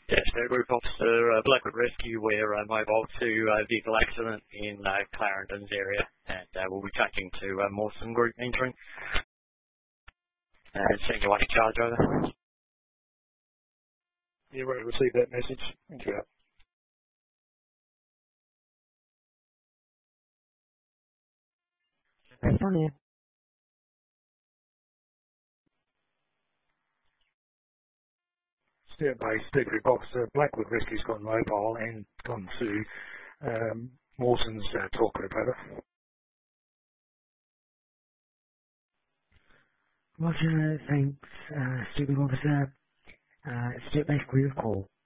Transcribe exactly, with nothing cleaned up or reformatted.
Yes, uh, Group Officer uh, Blackwood Rescue, we're uh, mobile to uh, vehicle accident in uh, Clarendon's area, and uh, we'll be changing to uh, Mawson Group Mentoring. And senior one in charge over. Yeah, we received that message. Thank you. That's on there. Stewart-based Group Officer Blackwood Rescue's gone mobile and gone to um, Mawson's uh, talk group over. Roger, thanks, uh, Stupid Officer. Uh, Stewart-based Group Call.